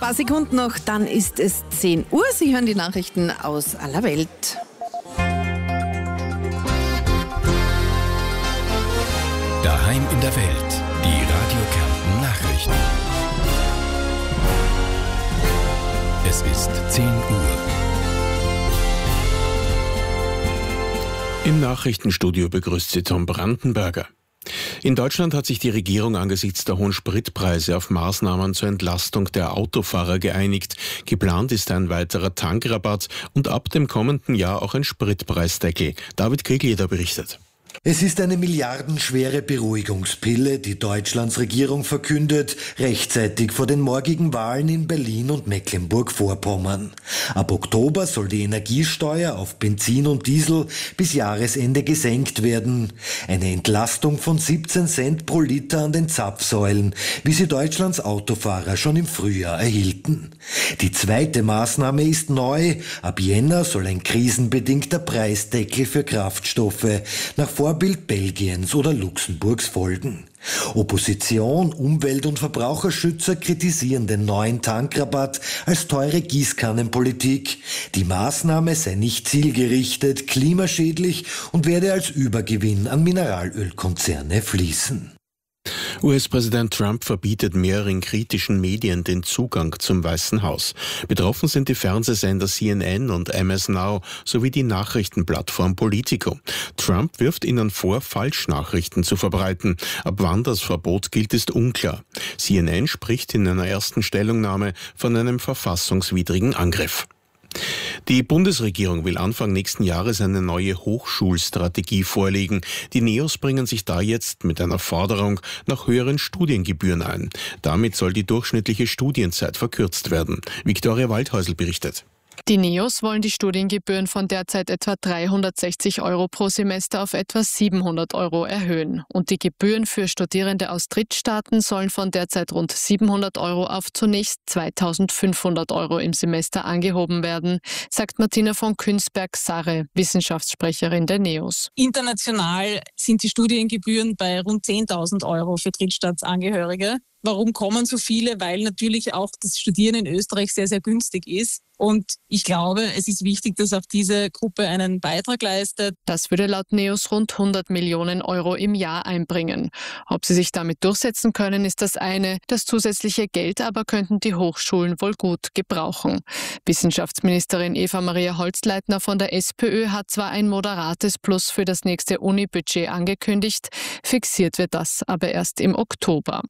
Paar Sekunden noch, dann ist es 10 Uhr. Sie hören die Nachrichten aus aller Welt. Daheim in der Welt, die Radio Kärnten Nachrichten. Es ist 10 Uhr. Im Nachrichtenstudio begrüßt Sie Tom Brandenberger. In Deutschland hat sich die Regierung angesichts der hohen Spritpreise auf Maßnahmen zur Entlastung der Autofahrer geeinigt. Geplant ist ein weiterer Tankrabatt und ab dem kommenden Jahr auch ein Spritpreisdeckel. David Kriegler berichtet. Es ist eine milliardenschwere Beruhigungspille, die Deutschlands Regierung verkündet, rechtzeitig vor den morgigen Wahlen in Berlin und Mecklenburg-Vorpommern. Ab Oktober soll die Energiesteuer auf Benzin und Diesel bis Jahresende gesenkt werden. Eine Entlastung von 17 Cent pro Liter an den Zapfsäulen, wie sie Deutschlands Autofahrer schon im Frühjahr erhielten. Die zweite Maßnahme ist neu. Ab Jänner soll ein krisenbedingter Preisdeckel für Kraftstoffe nach Vorbild Belgiens oder Luxemburgs folgen. Opposition, Umwelt- und Verbraucherschützer kritisieren den neuen Tankrabatt als teure Gießkannenpolitik. Die Maßnahme sei nicht zielgerichtet, klimaschädlich und werde als Übergewinn an Mineralölkonzerne fließen. US-Präsident Trump verbietet mehreren kritischen Medien den Zugang zum Weißen Haus. Betroffen sind die Fernsehsender CNN und MS Now sowie die Nachrichtenplattform Politico. Trump wirft ihnen vor, Falschnachrichten zu verbreiten. Ab wann das Verbot gilt, ist unklar. CNN spricht in einer ersten Stellungnahme von einem verfassungswidrigen Angriff. Die Bundesregierung will Anfang nächsten Jahres eine neue Hochschulstrategie vorlegen. Die NEOS bringen sich da jetzt mit einer Forderung nach höheren Studiengebühren ein. Damit soll die durchschnittliche Studienzeit verkürzt werden. Viktoria Waldhäusl berichtet. Die NEOS wollen die Studiengebühren von derzeit etwa 360 € pro Semester auf etwa 700 € erhöhen. Und die Gebühren für Studierende aus Drittstaaten sollen von derzeit rund 700 € auf zunächst 2.500 € im Semester angehoben werden, sagt Martina von Künzberg-Sarre, Wissenschaftssprecherin der NEOS. International sind die Studiengebühren bei rund 10.000 € für Drittstaatsangehörige. Warum kommen so viele? Weil natürlich auch das Studieren in Österreich sehr, sehr günstig ist. Und ich glaube, es ist wichtig, dass auch diese Gruppe einen Beitrag leistet. Das würde laut NEOS rund 100 Millionen € im Jahr einbringen. Ob sie sich damit durchsetzen können, ist das eine. Das zusätzliche Geld aber könnten die Hochschulen wohl gut gebrauchen. Wissenschaftsministerin Eva-Maria Holzleitner von der SPÖ hat zwar ein moderates Plus für das nächste Uni-Budget angekündigt, fixiert wird das aber erst im Oktober.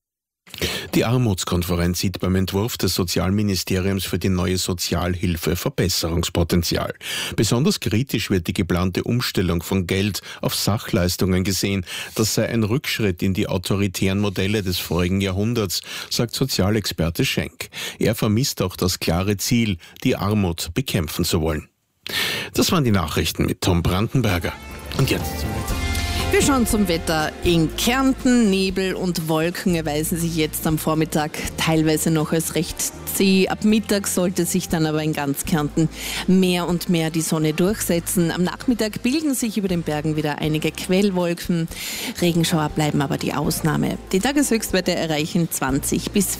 Die Armutskonferenz sieht beim Entwurf des Sozialministeriums für die neue Sozialhilfe Verbesserungspotenzial. Besonders kritisch wird die geplante Umstellung von Geld auf Sachleistungen gesehen. Das sei ein Rückschritt in die autoritären Modelle des vorigen Jahrhunderts, sagt Sozialexperte Schenk. Er vermisst auch das klare Ziel, die Armut bekämpfen zu wollen. Das waren die Nachrichten mit Tom Brandenberger. Und jetzt zum Wetter. Wir schauen zum Wetter. In Kärnten Nebel und Wolken erweisen sich jetzt am Vormittag teilweise noch als recht zäh. Ab Mittag sollte sich dann aber in ganz Kärnten mehr und mehr die Sonne durchsetzen. Am Nachmittag bilden sich über den Bergen wieder einige Quellwolken. Regenschauer bleiben aber die Ausnahme. Die Tageshöchstwerte erreichen 20 bis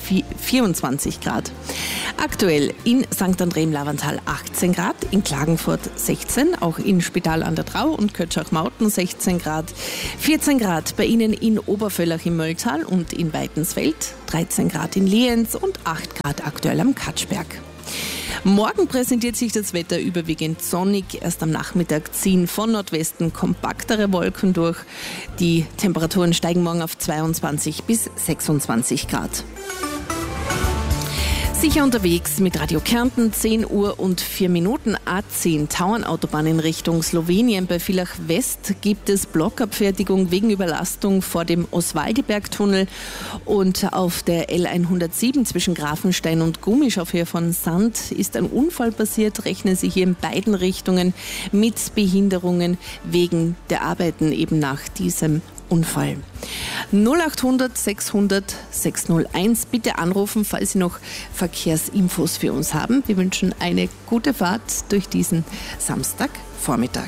24 Grad. Aktuell in St. André im Lavantal 18 Grad, in Klagenfurt 16, auch in Spital an der Drau und Kötschach-Mauten 16 Grad. 14 Grad bei Ihnen in Obervöllach im Mölltal und in Weitensfeld, 13 Grad in Lienz und 8 Grad aktuell am Katschberg. Morgen präsentiert sich das Wetter überwiegend sonnig. Erst am Nachmittag ziehen von Nordwesten kompaktere Wolken durch. Die Temperaturen steigen morgen auf 22 bis 26 Grad. Sicher unterwegs mit Radio Kärnten, 10 Uhr und 4 Minuten, A10 Tauernautobahn in Richtung Slowenien. Bei Villach West gibt es Blockabfertigung wegen Überlastung vor dem Oswaldibergtunnel. Und auf der L107 zwischen Grafenstein und Gumisch auf Höhe von Sand ist ein Unfall passiert. Rechnen Sie hier in beiden Richtungen mit Behinderungen wegen der Arbeiten eben nach diesem Unfall. 0800 600 601. Bitte anrufen, falls Sie noch Verkehrsinfos für uns haben. Wir wünschen eine gute Fahrt durch diesen Samstagvormittag.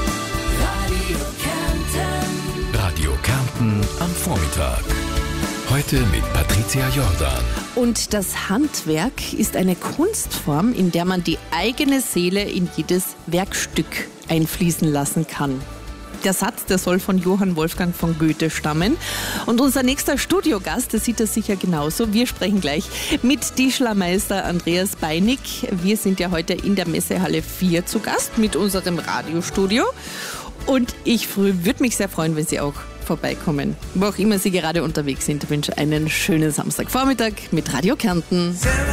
Radio Kärnten am Vormittag. Heute mit Patricia Jordan. Und das Handwerk ist eine Kunstform, in der man die eigene Seele in jedes Werkstück einfließen lassen kann. Der Satz, der soll von Johann Wolfgang von Goethe stammen. Und unser nächster Studiogast, der sieht das sicher genauso. Wir sprechen gleich mit Tischlermeister Andreas Beinig. Wir sind ja heute in der Messehalle 4 zu Gast mit unserem Radiostudio. Und ich würde mich sehr freuen, wenn Sie auch vorbeikommen. Wo auch immer Sie gerade unterwegs sind, ich wünsche einen schönen Samstagvormittag mit Radio Kärnten.